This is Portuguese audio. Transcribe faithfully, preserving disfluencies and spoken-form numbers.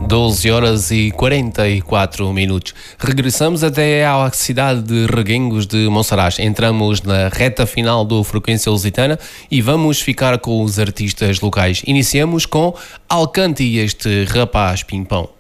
doze horas e quarenta e quatro minutos. Regressamos até à cidade de Reguengos de Monsaraz. Entramos na reta final do Frequência Lusitana e vamos ficar com os artistas locais. Iniciamos com Alcante e este rapaz pimpão.